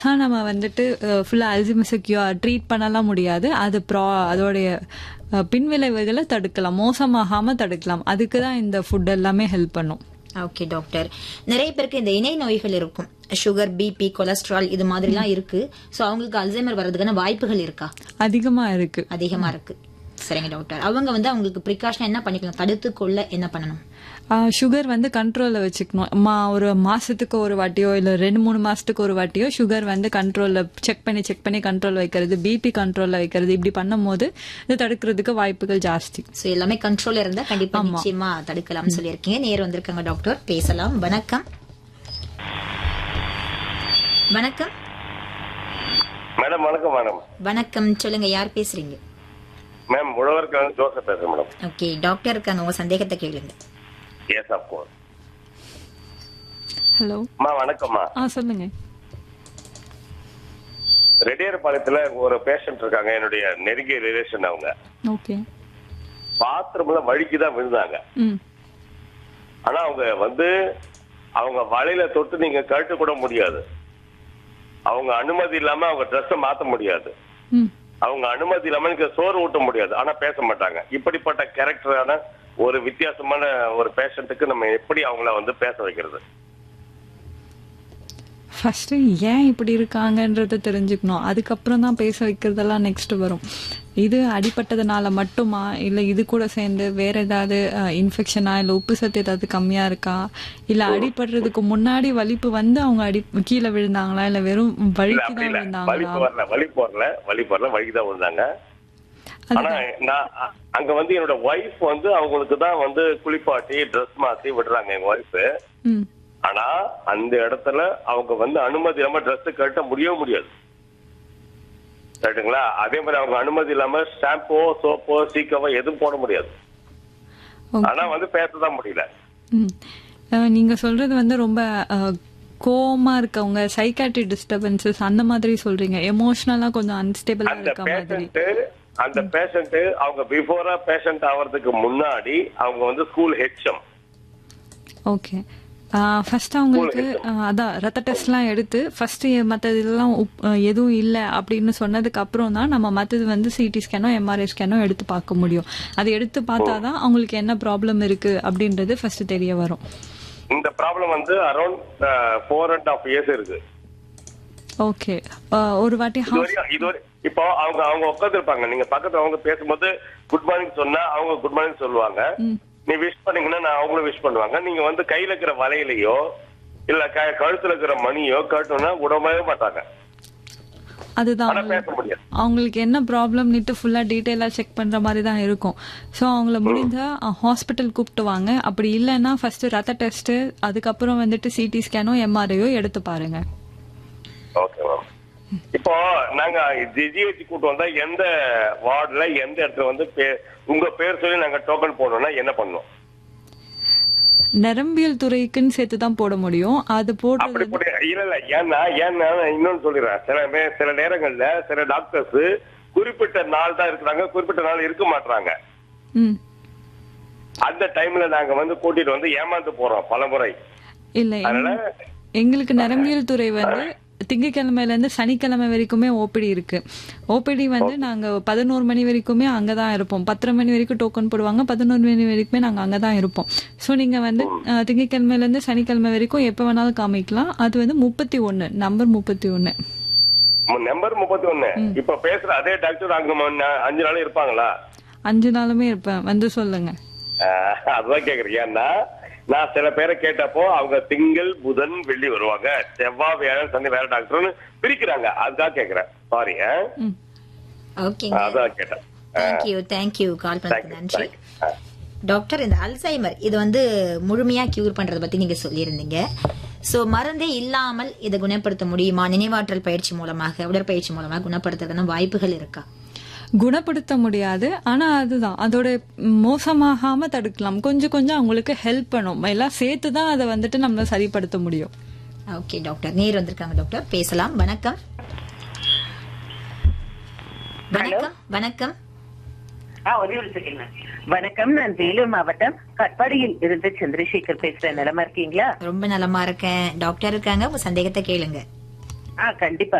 நம்ம வந்துட்டு ஃபுல்லா அல்சைமர்ஸை ட்ரீட் பண்ணலாம் முடியாது. அதோடைய பின்விளைவுகளை தடுக்கலாம், மோசமாகாம தடுக்கலாம். அதுக்கு தான் இந்த ஃபுட் எல்லாமே ஹெல்ப் பண்ணும். ஓகே டாக்டர், நிறைய பேருக்கு இந்த இணை நோய்கள் இருக்கும், சுகர், பிபி, கொலஸ்ட்ரால் இது மாதிரிலாம் இருக்கு. சோ அவங்களுக்கு அல்சைமர் வர்றதுக்கான வாய்ப்புகள் இருக்கா? அதிகமா இருக்கு. சரிங்க டாக்டர், அவங்க அவங்களுக்கு ப்ரிகாஷன் என்ன பண்ணிக்கலாம், தடுத்து கொள்ள என்ன பண்ணணும்? சுகர் கண்ட்ரோல்ல வச்சுக்கணும். ஒரு மாசத்துக்கு ஒரு வாட்டியோ இல்ல 2-3 மாசத்துக்கு ஒரு வாட்டியோ சுகர் கண்ட்ரோல்ல செக் பண்ணி கண்ட்ரோல் வைக்கிறது, பிபி கண்ட்ரோல்ல வைக்கிறது, இப்படி பண்ணும் போது இது தடுக்கிறதுக்கு வாய்ப்புகள் ஜாஸ்தி. சோ எல்லாமே கண்ட்ரோல்ல இருந்தா கண்டிப்பா நிச்சயமா தடுக்கலாம்னு சொல்லியிருக்கீங்க. நேர் வந்திருக்காங்க டாக்டர், பேசலாம். வணக்கம். வணக்கம் மேடம். வணக்கம் மேடம். வணக்கம், சொல்லுங்க, யார் பேசுறீங்க? மேம், உழவர்கான ஜோசப் பேசுறேன் மேடம். ஓகே டாக்டர் இருக்காங்க, உங்க சந்தேகத்தை கேளுங்க. Yes of course. ஹலோ அம்மா, வணக்கம்மா. சொல்லுங்க. ரெட்டியார்பாளையத்துல ஒரு பேஷண்ட் இருக்காங்க, என்னுடைய நெருங்கிய ரிலேஷன். அவங்க ஓகே பாத்ரூம்ல வழுக்கிதான் விழுந்தாங்க. ஆனா அவங்க அவங்க வலையில தொட்டு நீங்க கழட்ட கூட முடியாது. அவங்க அனுமதி இல்லாம அவங்க ட்ரெஸ் மாத்த முடியாது. அவங்க அனுமதி இல்லாம நீங்க சோறு ஊட்ட முடியாது. ஆனா பேச மாட்டாங்க. இப்படிப்பட்ட கேரக்டரான ஒரு வித்தியாசமான ஒரு பேஷண்ட்டுக்கு நம்ம எப்படி அவங்கள பேச வைக்கிறது? ஃபர்ஸ்ட் ஏன் இப்படி இருக்காங்கன்றத தெரிஞ்சுக்கணும். அதுக்கப்புறம் தான் பேச வைக்கிறதெல்லாம் நெக்ஸ்ட் வரும். இது அடிப்பட்டதுனால மட்டுமா, இல்ல இது கூட சேர்ந்து வேற ஏதாவது இன்ஃபெக்ஷனா, இல்ல உப்பு சத்து ஏதாவது கம்மியா இருக்கா, இல்ல அடிபடுறதுக்கு முன்னாடி வலிப்பு அவங்க கீழே விழுந்தாங்களா, இல்ல வெறும் வலிக்குதான் விழுந்தாங்களா? வலிக்குதான் விழுந்தாங்க. ஆனா நான் அங்க என்னோட ஒய்ஃப் அவங்களுக்கு தான் குளிப்பாட்டி ட்ரெஸ் மாத்தி விடுறாங்க எங்க ஒய்ஃப். ஆனா அந்த இடத்துல அவங்க அனுமதி இல்லாம ட்ரெஸ் கட்ட முடியாது. ரைட்டுங்களா? அதே மாதிரி அவங்க அனுமதி இல்லாம ஷாம்போ, சோப்போ, சீக்காவோ எதுவும் போட முடியாது. ஆனா பேசதான் முடியல. நீங்க சொல்றது ரொம்ப கோமா இருக்கவங்க, சைக்காட்ரி டிஸ்டர்பன்சஸ் அந்த மாதிரி சொல்றீங்க. எமோஷனலா கொஞ்சம் அன்ஸ்டேபிளா இருக்க மாதிரி. அந்த பேஷண்ட் அவங்க பிஃபோரா பேஷண்ட் ஆவறதுக்கு முன்னாடி அவங்க ஸ்கூல் ஹெச்எம். ஓகே, ஃபர்ஸ்ட் அவங்களுக்கு அதான் ரத்த டெஸ்ட்லாம் எடுத்து ஃபர்ஸ்ட் மற்றது இதெல்லாம் எதுவும் இல்லை அப்படின்னு சொன்னதுக்கு அப்புறம் தான் நம்ம மற்றது சிடி ஸ்கேனோ எம்ஆர்ஐ ஸ்கேனோ எடுத்து பார்க்க முடியும். அதை எடுத்து பார்த்தாதான் அவங்களுக்கு என்ன ப்ராப்ளம் இருக்கு அப்படின்றது ஃபர்ஸ்ட் தெரிய வரும். இந்த ப்ராப்ளம் அரௌண்ட் 4.5 இயர்ஸ் இருக்கு. ஓகே, ஒரு வாட்டி இப்போ அவங்க உட்கார்ந்து இருப்பாங்க, நீங்க பக்கத்துல அவங்க பேசும்போது குட் மார்னிங் சொன்னா அவங்க குட் மார்னிங் சொல்லுவாங்க. நீ விஷ் பண்ணீங்கன்னா நான் அவங்களும் விஷ் பண்ணுவாங்க. நீங்க கையில இருக்கிற வலையிலையோ இல்ல கழுத்துல இருக்கிற மணியோ கட்டணும்னா விடவே மாட்டாங்க. அதுதான் அவங்களுக்கு என்ன ப்ராப்ளம்னுட்டு ஃபுல்லா டீடைலா செக் பண்ற மாதிரி தான் இருக்கும். ஸோ அவங்கள முடிஞ்சா ஹாஸ்பிட்டல் கூப்பிட்டு வாங்க. அப்படி இல்லைன்னா ஃபர்ஸ்ட் ரத்த டெஸ்ட், அதுக்கப்புறம் சிடி ஸ்கேனோ எம்ஆர்ஐயோ எடுத்து பாருங்க. Okay ma'am. இப்போ நாங்க ஜிஹெச் கூட்டு வந்தா எந்த வார்டுல எந்த இடத்துல உங்க பேர் சொல்லி நாங்க டோக்கன் போடணும்னா என்ன பண்ணணும்? நரம்பியல் துறைக்குன்னு சேர்த்து தான் போட முடியும். அது போடுறது இல்ல. ஏன்னா இன்னொன்னு சொல்லிடுறேன், சில நேரங்கள்ல சில டாக்டர்ஸ் குறிப்பிட்ட நாள் தான் இருக்கிறாங்க, குறிப்பிட்ட நாள் இருக்க மாட்டாங்க. அந்த டைம்ல நாங்க கூட்டிட்டு ஏமாந்து போறோம் பலமுறை. இல்ல, எங்களுக்கு நரம்பியல் துறை திங்கட்கிழமையில இருந்து சனிக்கிழமை வரைக்குமே ஓபிடி இருக்கு. ஓபிடி நாங்க 11 மணி வரைக்குமே அங்கதான் இருப்போம். 10:30 மணி வரைக்கும் டோக்கன் போடுவாங்க, 11 மணி வரைக்குமே நாங்க அங்கதான் இருப்போம். சோ நீங்க திங்கட்கிழமையில இருந்து சனிக்கிழமை வரைக்கும் எப்ப வேணாலும் காமிக்கலாம். அது 31 நம்பர் 31. நம்பர் 31. இப்ப பேசுற அதே டாக்டர் அங்க 5 நாள் இருப்பாங்களா? 5 நாளுமே இருப்பேன். சொல்லுங்க. அதுதான் கேக்குறீங்கன்னா, நான் சில பேரை கேட்டப்போ அவங்க திங்கள், புதன், வெள்ளி வருவாங்க, செவ்வாய், வியாழன், சனி வேற டாக்டர்னு பிரிக்கிறாங்க. அதுதான் கேக்குறேன். சாரி. அதான் கேட்டேன். தேங்க்யூ கால் பண்ணதுக்கு நன்றி. டாக்டர், இந்த அல்சைமர் இது முழுமையா கியூர் பண்றத பத்தி நீங்க சொல்லியிருந்தீங்க. சோ மருந்தே இல்லாமல் இதை குணப்படுத்த முடியுமா? நினைவாற்றல் பயிற்சி மூலமாக, உடற்பயிற்சி மூலமாக குணப்படுத்துறதுக்கான வாய்ப்புகள் இருக்கா? குணப்படுத்த முடியாது, ஆனா அதுதான் அதோட மோசமாகாம தடுக்கலாம். கொஞ்சம் கொஞ்சம் அவங்களுக்கு ஹெல்ப் பண்ணும். எல்லாம் சேர்த்துதான் அதை நம்ம சரிப்படுத்த முடியும். ஓகே டாக்டர், நேர் வந்திருக்காங்க டாக்டர், பேசலாம். வணக்கம். வணக்கம். வணக்கம். வணக்கம், நான் வேலூர் மாவட்டம் கட்பாடியில் இருந்து சந்திரசேகர் பேசுறேன். நலமா இருக்கீங்களா? ரொம்ப நலமா இருக்கேன். டாக்டர் இருக்காங்க, உங்க சந்தேகத்தை கேளுங்க. கண்டிப்பா